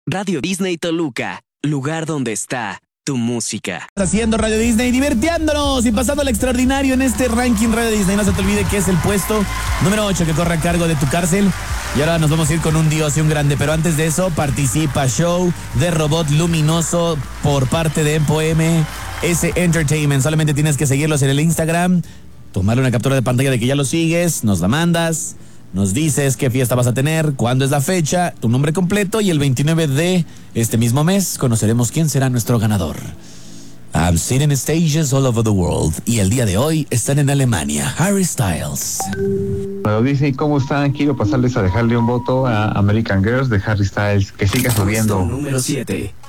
Radio Disney Toluca, lugar donde está tu música. Haciendo Radio Disney, divirtiéndonos y pasando al extraordinario en este ranking Radio Disney. No se te olvide que es el puesto número 8 que corre a cargo de tu cárcel. Y ahora nos vamos a ir con un dios y un grande. Pero antes de eso, participa Show de Robot Luminoso por parte de Empoem S Entertainment. Solamente tienes que seguirlos en el Instagram, tomarle una captura de pantalla de que ya lo sigues, nos la mandas. Nos dices qué fiesta vas a tener, cuándo es la fecha, tu nombre completo y el 29 de este mismo mes conoceremos quién será nuestro ganador. I'm sitting in stages all over the world y el día de hoy están en Alemania, Harry Styles. Bueno, Disney, ¿cómo están? Quiero pasarles a dejarle un voto a American Girls de Harry Styles, que siga subiendo. Número 7.